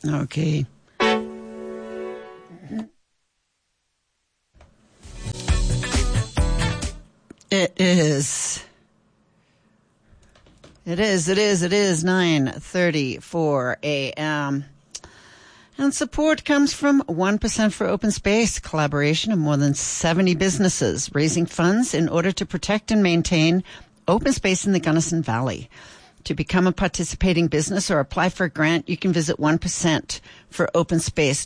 Okay. It is 9:34 a.m. And support comes from 1% for Open Space, collaboration of more than 70 businesses, raising funds in order to protect and maintain open space in the Gunnison Valley. To become a participating business or apply for a grant, you can visit 1%foropenSpace.ca.